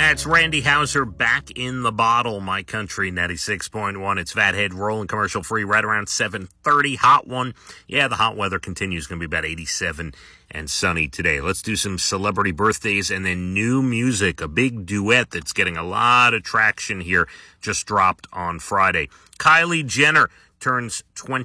That's Randy Houser back in the bottle, My Country 96.1. It's Fathead rolling commercial free right around 7:30. Hot one. Yeah, the hot weather continues. Going to be about 87 and sunny today. Let's do some celebrity birthdays and then new music. A big duet that's getting a lot of traction here just dropped on Friday. Kylie Jenner turns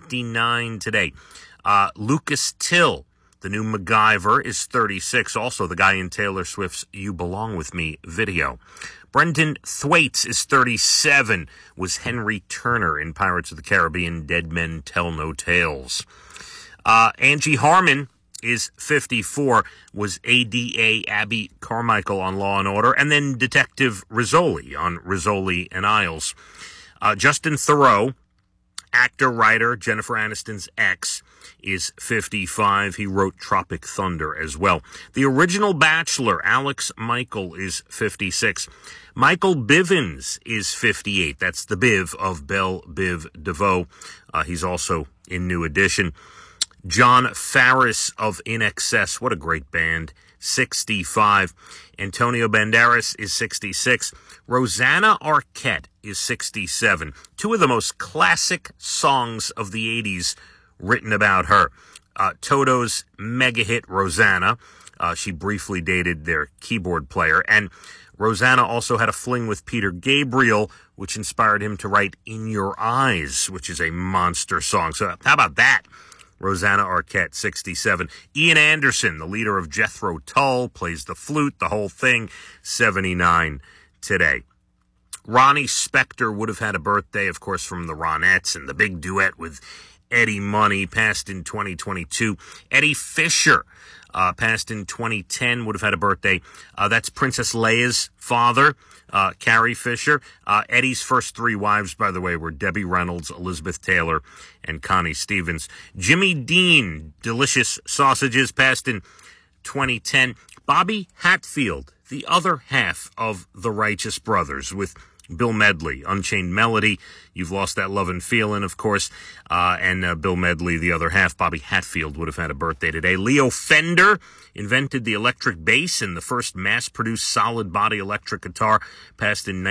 29 today. Lucas Till, the new MacGyver, is 36, also the guy in Taylor Swift's You Belong With Me video. Brendan Thwaites is 37, was Henry Turner in Pirates of the Caribbean, Dead Men Tell No Tales. Angie Harmon is 54, was ADA Abby Carmichael on Law & Order, and then Detective Rizzoli on Rizzoli and Isles. Justin Theroux, actor-writer, Jennifer Aniston's ex, is 55. He wrote Tropic Thunder as well. The original Bachelor, Alex Michael, is 56. Michael Bivins is 58. That's the Biv of Belle Biv DeVoe. He's also in New Edition. John Farris of In Excess, what a great band, 65. Antonio Banderas is 66. Rosanna Arquette is 67. Two of the most classic songs of the 80s written about her. Toto's mega hit, Rosanna. She briefly dated their keyboard player. And Rosanna also had a fling with Peter Gabriel, which inspired him to write In Your Eyes, which is a monster song. So how about that? Rosanna Arquette, 67. Ian Anderson, the leader of Jethro Tull, plays the flute, the whole thing, 79 today. Ronnie Spector would have had a birthday, of course, from the Ronettes and the big duet with Eddie Money, passed in 2022. Eddie Fisher, passed in 2010, would have had a birthday. That's Princess Leia's father, Carrie Fisher. Eddie's first three wives, by the way, were Debbie Reynolds, Elizabeth Taylor, and Connie Stevens. Jimmy Dean, Delicious Sausages, passed in 2010. Bobby Hatfield, the other half of the Righteous Brothers, with Bill Medley, Unchained Melody, You've Lost That Love and Feeling, of course, and Bill Medley, the other half. Bobby Hatfield would have had a birthday today. Leo Fender invented the electric bass and the first mass-produced solid-body electric guitar, passed in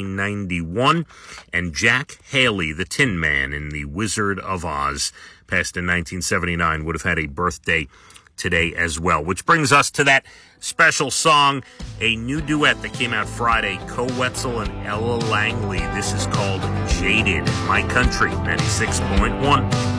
1991. And Jack Haley, the Tin Man in The Wizard of Oz, passed in 1979, would have had a birthday today as well. Which brings us to that special song, a new duet that came out Friday, Co Wetzel and Ella Langley. This is called Jaded, My Country 96.1.